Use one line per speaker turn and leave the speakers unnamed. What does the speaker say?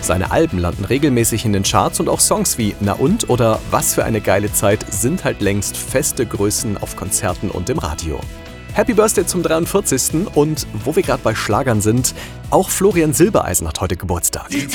Seine Alben landen regelmäßig in den Charts und auch Songs wie Na und oder Was für eine geile Zeit sind halt längst feste Größen auf Konzerten und im Radio. Happy Birthday zum 43. Und wo wir gerade bei Schlagern sind, auch Florian Silbereisen hat heute Geburtstag.
Die